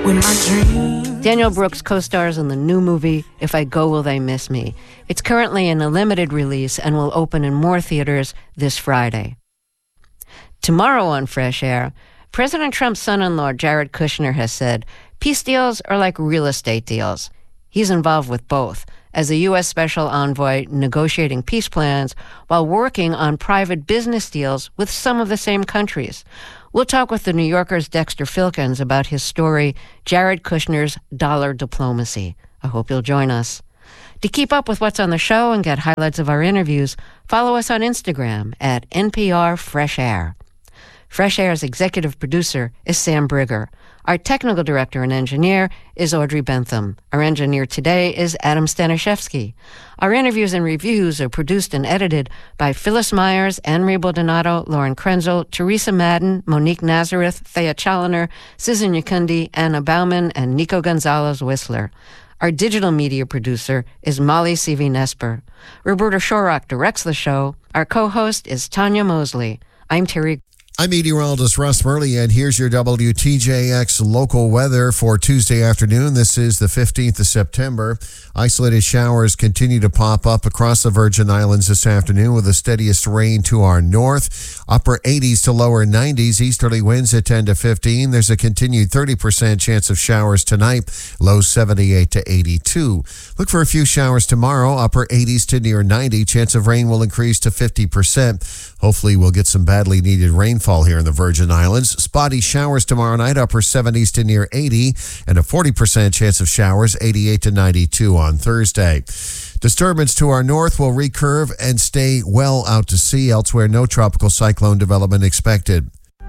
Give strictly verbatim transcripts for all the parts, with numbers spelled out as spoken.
When my dreams... Daniel Brooks co-stars in the new movie, If I Go, Will They Miss Me? It's currently in a limited release and will open in more theaters this Friday. Tomorrow on Fresh Air, President Trump's son-in-law, Jared Kushner, has said, peace deals are like real estate deals. He's involved with both, as a U S Special Envoy negotiating peace plans while working on private business deals with some of the same countries. We'll talk with the New Yorker's Dexter Filkins about his story, Jared Kushner's Dollar Diplomacy. I hope you'll join us. To keep up with what's on the show and get highlights of our interviews, follow us on Instagram at N P R Fresh Air. Fresh Air's executive producer is Sam Brigger. Our technical director and engineer is Audrey Bentham. Our engineer today is Adam Staniszewski. Our interviews and reviews are produced and edited by Phyllis Myers, Anne-Marie Baldonado, Lauren Krenzel, Teresa Madden, Monique Nazareth, Thea Challoner, Susan Yakundi, Anna Bauman, and Nico Gonzalez-Whistler. Our digital media producer is Molly Seavey-Nesper. Roberta Shorrock directs the show. Our co-host is Tanya Mosley. I'm Terry. I'm meteorologist Russ Murley, and here's your W T J X local weather for Tuesday afternoon. This is the fifteenth of September. Isolated showers continue to pop up across the Virgin Islands this afternoon with the steadiest rain to our north. Upper eighties to lower nineties, easterly winds at ten to fifteen. There's a continued thirty percent chance of showers tonight, low seventy-eight to eighty-two. Look for a few showers tomorrow, upper eighties to near ninety. Chance of rain will increase to fifty percent. Hopefully we'll get some badly needed rainfall here in the Virgin Islands. Spotty showers tomorrow night, upper seventies to near eighty, and a forty percent chance of showers, eighty-eight to ninety-two on Thursday. Disturbance to our north will recurve and stay well out to sea. Elsewhere, no tropical cyclone development expected.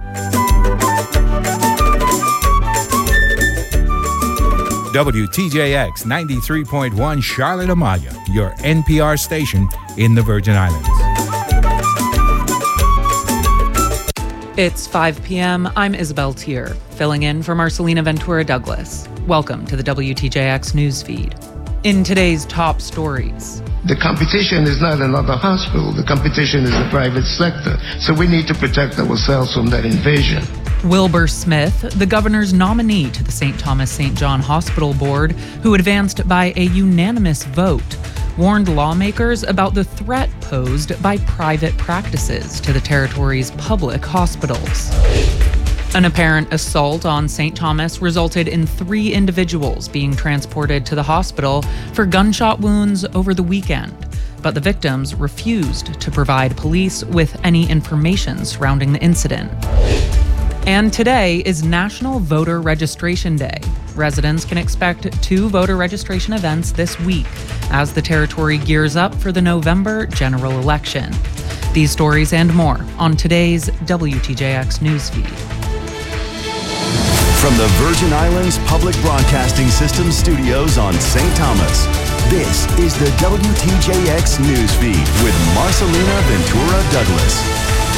W T J X ninety-three point one Charlotte Amalia, your N P R station in the Virgin Islands. It's five p.m. I'm Isabel Tier, filling in for Marcelina Ventura Douglas. Welcome to the W T J X newsfeed. In today's top stories. The competition is not another hospital. The competition is the private sector. So we need to protect ourselves from that invasion. Wilbur Smith, the governor's nominee to the Saint Thomas Saint John Hospital Board, who advanced by a unanimous vote, warned lawmakers about the threat posed by private practices to the territory's public hospitals. An apparent assault on Saint Thomas resulted in three individuals being transported to the hospital for gunshot wounds over the weekend, but the victims refused to provide police with any information surrounding the incident. And today is National Voter Registration Day. Residents can expect two voter registration events this week as the territory gears up for the November general election. These stories and more on today's W T J X newsfeed. From the Virgin Islands Public Broadcasting System studios on Saint Thomas, this is the W T J X newsfeed with Marcelina Ventura Douglas.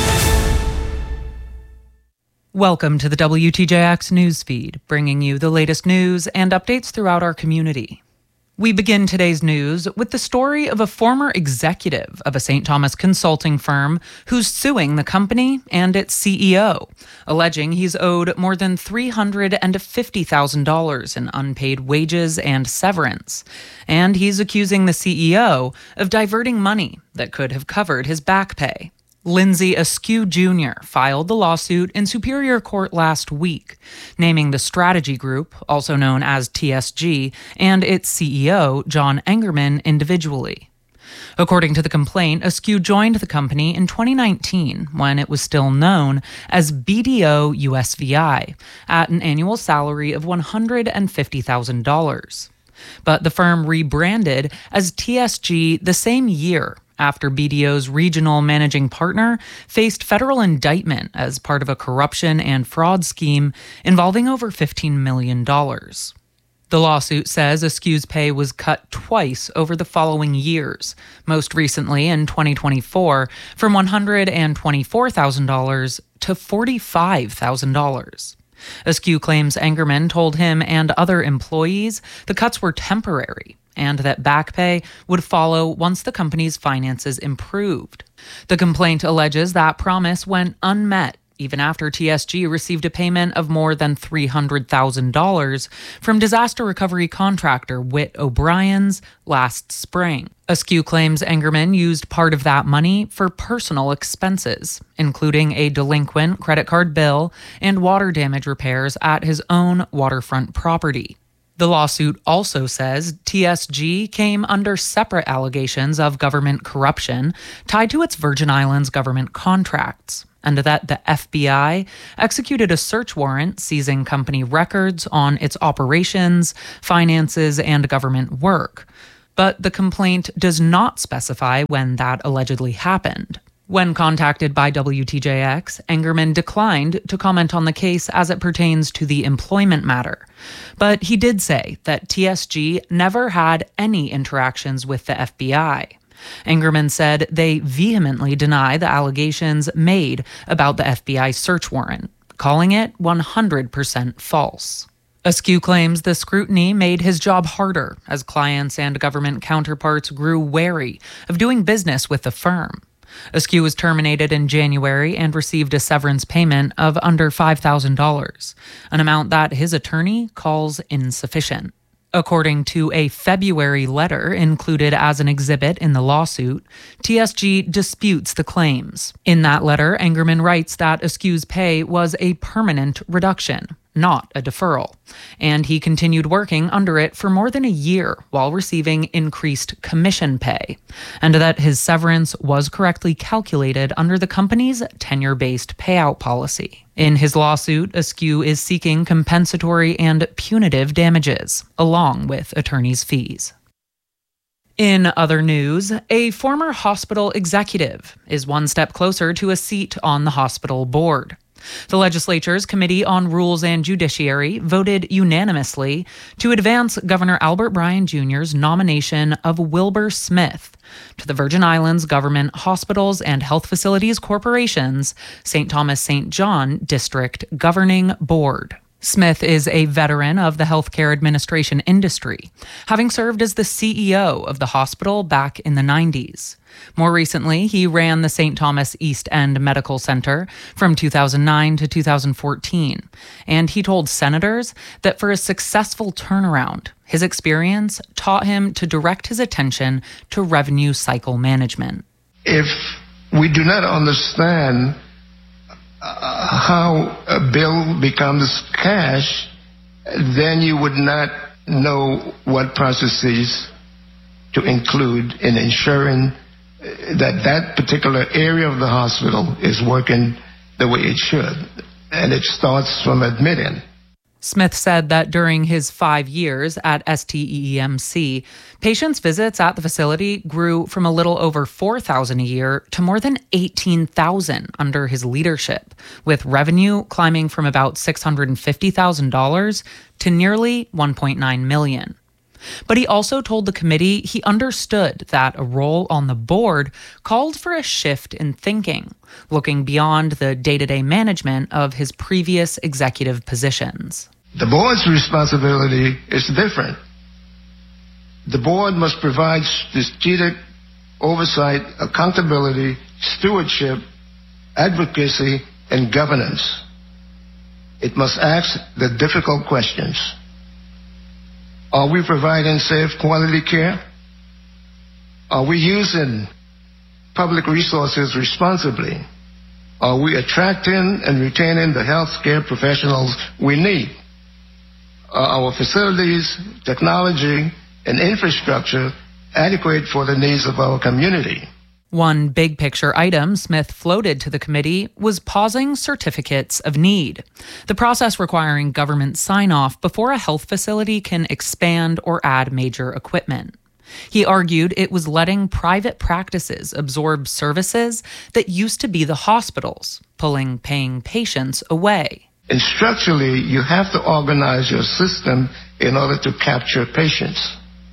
Welcome to the W T J X newsfeed, bringing you the latest news and updates throughout our community. We begin today's news with the story of a former executive of a Saint Thomas consulting firm who's suing the company and its C E O, alleging he's owed more than three hundred fifty thousand dollars in unpaid wages and severance. And he's accusing the C E O of diverting money that could have covered his back pay. Lindsay Askew Junior filed the lawsuit in Superior Court last week, naming the Strategy Group, also known as T S G, and its C E O, John Engerman, individually. According to the complaint, Askew joined the company in twenty nineteen when it was still known as B D O U S V I, at an annual salary of one hundred fifty thousand dollars. But the firm rebranded as T S G the same year, after B D O's regional managing partner faced federal indictment as part of a corruption and fraud scheme involving over fifteen million dollars. The lawsuit says Askew's pay was cut twice over the following years, most recently in twenty twenty-four from one hundred twenty-four thousand dollars to forty-five thousand dollars. Askew claims Engerman told him and other employees the cuts were temporary, and that back pay would follow once the company's finances improved. The complaint alleges that promise went unmet, even after T S G received a payment of more than three hundred thousand dollars from disaster recovery contractor Witt O'Brien's last spring. Askew claims Engerman used part of that money for personal expenses, including a delinquent credit card bill and water damage repairs at his own waterfront property. The lawsuit also says T S G came under separate allegations of government corruption tied to its Virgin Islands government contracts, and that the F B I executed a search warrant seizing company records on its operations, finances, and government work. But the complaint does not specify when that allegedly happened. When contacted by W T J X, Engerman declined to comment on the case as it pertains to the employment matter. But he did say that T S G never had any interactions with the F B I. Engerman said they vehemently deny the allegations made about the F B I search warrant, calling it one hundred percent false. Askew claims the scrutiny made his job harder as clients and government counterparts grew wary of doing business with the firm. Askew was terminated in January and received a severance payment of under five thousand dollars, an amount that his attorney calls insufficient. According to a February letter included as an exhibit in the lawsuit, T S G disputes the claims. In that letter, Engerman writes that Askew's pay was a permanent reduction, not a deferral, and he continued working under it for more than a year while receiving increased commission pay, and that his severance was correctly calculated under the company's tenure-based payout policy. In his lawsuit, Askew is seeking compensatory and punitive damages, along with attorney's fees. In other news, a former hospital executive is one step closer to a seat on the hospital board. The legislature's Committee on Rules and Judiciary voted unanimously to advance Governor Albert Bryan Junior's nomination of Wilbur Smith to the Virgin Islands Government Hospitals and Health Facilities Corporation's Saint Thomas Saint John District Governing Board. Smith is a veteran of the healthcare administration industry, having served as the C E O of the hospital back in the nineties. More recently, he ran the Saint Thomas East End Medical Center from two thousand nine to two thousand fourteen, and he told senators that for a successful turnaround, his experience taught him to direct his attention to revenue cycle management. If we do not understand uh, how a bill becomes cash, then you would not know what processes to include in ensuring that that particular area of the hospital is working the way it should. And it starts from admitting. Smith said that during his five years at S T E E M C, patients' visits at the facility grew from a little over four thousand a year to more than eighteen thousand under his leadership, with revenue climbing from about six hundred fifty thousand dollars to nearly one point nine million dollars. But he also told the committee he understood that a role on the board called for a shift in thinking, looking beyond the day-to-day management of his previous executive positions. The board's responsibility is different. The board must provide strategic oversight, accountability, stewardship, advocacy, and governance. It must ask the difficult questions. Are we providing safe, quality care? Are we using public resources responsibly? Are we attracting and retaining the healthcare professionals we need? Are our facilities, technology, and infrastructure adequate for the needs of our community? One big picture item Smith floated to the committee was pausing certificates of need, the process requiring government sign-off before a health facility can expand or add major equipment. He argued it was letting private practices absorb services that used to be the hospitals, pulling paying patients away. And structurally, you have to organize your system in order to capture patients.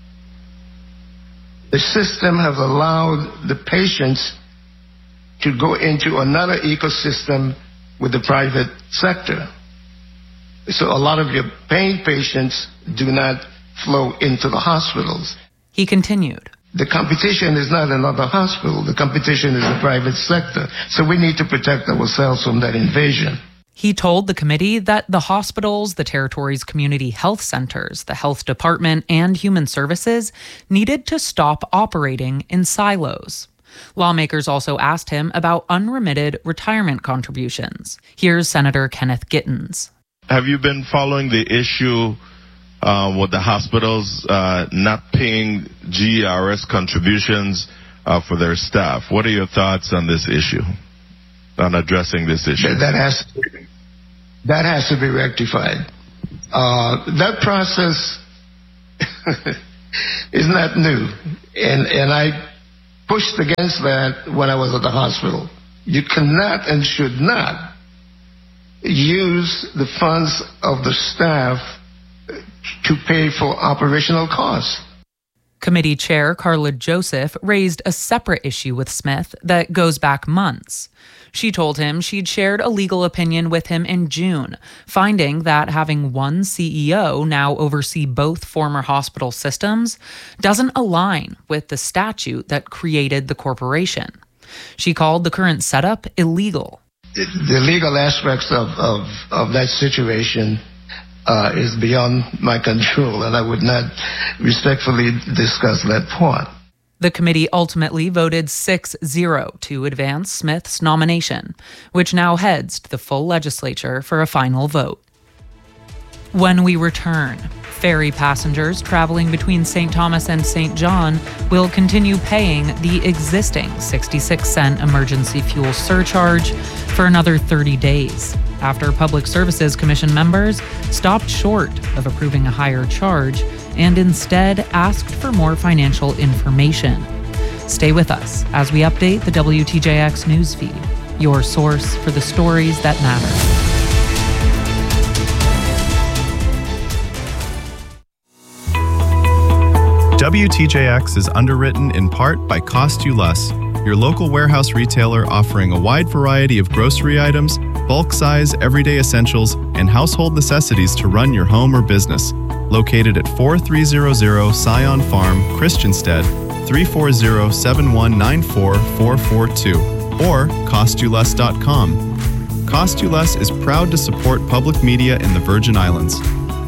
The system has allowed the patients to go into another ecosystem with the private sector. So a lot of your paying patients do not flow into the hospitals. He continued. The competition is not another hospital. The competition is the private sector. So we need to protect ourselves from that invasion. He told the committee that the hospitals, the territory's community health centers, the health department, and human services needed to stop operating in silos. Lawmakers also asked him about unremitted retirement contributions. Here's Senator Kenneth Gittens. Have you been following the issue uh, with the hospitals uh, not paying G E R S contributions uh, for their staff? What are your thoughts on this issue, on addressing this issue? That, that has to be, that has to be rectified. Uh, that process is not new, and and I pushed against that when I was at the hospital. You cannot and should not use the funds of the staff to pay for operational costs. Committee Chair Carla Joseph raised a separate issue with Smith that goes back months. She told him she'd shared a legal opinion with him in June, finding that having one C E O now oversee both former hospital systems doesn't align with the statute that created the corporation. She called the current setup illegal. The legal aspects of, of, of that situation uh, is beyond my control, and I would not respectfully discuss that point. The committee ultimately voted six zero to advance Smith's nomination, which now heads to the full legislature for a final vote. When we return, ferry passengers traveling between Saint Thomas and Saint John will continue paying the existing sixty-six cent emergency fuel surcharge for another thirty days, after Public Services Commission members stopped short of approving a higher charge and instead asked for more financial information. Stay with us as we update the W T J X newsfeed, your source for the stories that matter. W T J X is underwritten in part by Cost You Less, your local warehouse retailer offering a wide variety of grocery items, bulk size, everyday essentials, and household necessities to run your home or business. Located at forty-three hundred Scion Farm, Christiansted, three four zero, seven one nine four, four four two, or cost you less dot com. Cost You Less is proud to support public media in the Virgin Islands.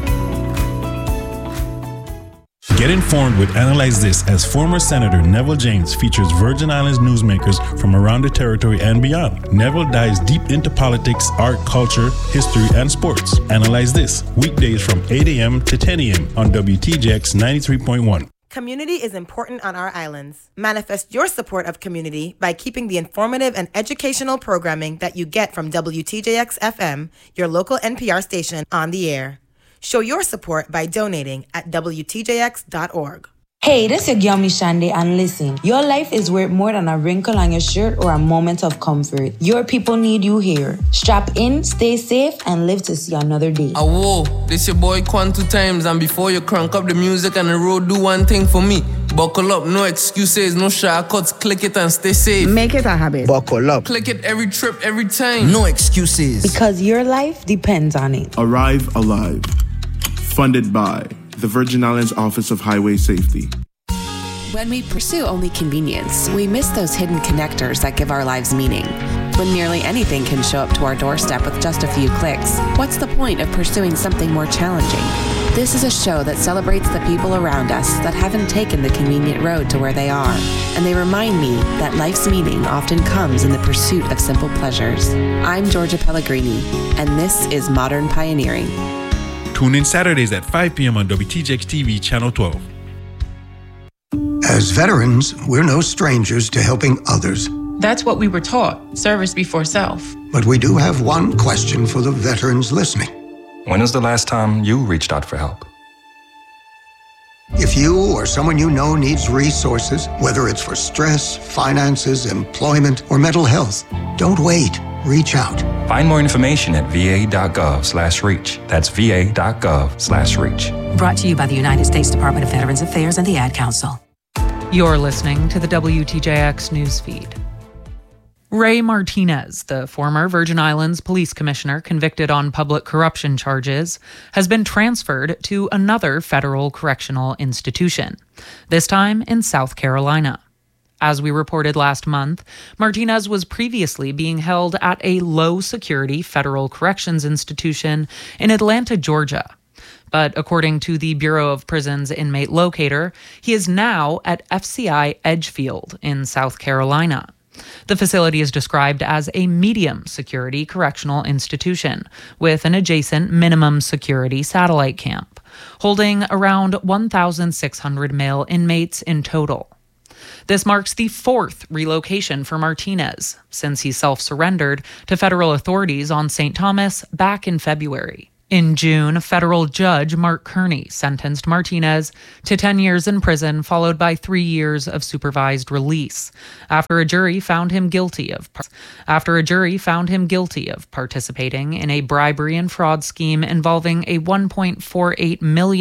Get informed with Analyze This, as former Senator Neville James features Virgin Islands newsmakers from around the territory and beyond. Neville dives deep into politics, art, culture, history, and sports. Analyze This, weekdays from eight a.m. to ten a.m. on W T J X ninety-three point one. Community is important on our islands. Manifest your support of community by keeping the informative and educational programming that you get from W T J X F M, your local N P R station, on the air. Show your support by donating at W T J X dot org. Hey, this is your girl Mishande, and listen, your life is worth more than a wrinkle on your shirt or a moment of comfort. Your people need you here. Strap in, stay safe, and live to see another day. Ah, whoa, this your boy Quan two times, and before you crank up the music and the road, do one thing for me. Buckle up, no excuses, no shortcuts, click it and stay safe. Make it a habit. Buckle up. Click it every trip, every time. No excuses. Because your life depends on it. Arrive Alive. Funded by the Virgin Islands Office of Highway Safety. When we pursue only convenience, we miss those hidden connectors that give our lives meaning. When nearly anything can show up to our doorstep with just a few clicks, what's the point of pursuing something more challenging? This is a show that celebrates the people around us that haven't taken the convenient road to where they are, and they remind me that life's meaning often comes in the pursuit of simple pleasures. I'm Georgia Pellegrini, and this is Modern Pioneering. Tune in Saturdays at five p.m. on W T J X T V Channel twelve. As veterans, we're no strangers to helping others. That's what we were taught, service before self. But we do have one question for the veterans listening. When was the last time you reached out for help? If you or someone you know needs resources, whether it's for stress, finances, employment, or mental health, don't wait. Reach out. Find more information at va.gov slash reach. That's va.gov slash reach. Brought to you by the United States Department of Veterans Affairs and the Ad Council. You're listening to the W T J X newsfeed. Ray Martinez, the former Virgin Islands police commissioner convicted on public corruption charges, has been transferred to another federal correctional institution, this time in South Carolina. As we reported last month, Martinez was previously being held at a low-security federal corrections institution in Atlanta, Georgia. But according to the Bureau of Prisons Inmate Locator, he is now at F C I Edgefield in South Carolina. The facility is described as a medium-security correctional institution with an adjacent minimum security satellite camp, holding around one thousand six hundred male inmates in total. This marks the fourth relocation for Martinez since he self-surrendered to federal authorities on Saint Thomas back in February. In June, federal judge Mark Kearney sentenced Martinez to ten years in prison, followed by three years of supervised release, after a jury found him guilty of after a jury found him guilty of participating in a bribery and fraud scheme involving a one point four eight million